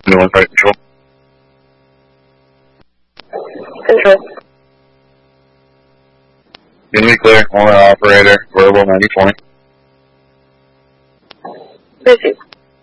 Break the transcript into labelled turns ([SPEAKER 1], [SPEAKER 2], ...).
[SPEAKER 1] New Flight Control.
[SPEAKER 2] Control.
[SPEAKER 1] Unity clear, owner operator, verbal 90 point.
[SPEAKER 2] Busy.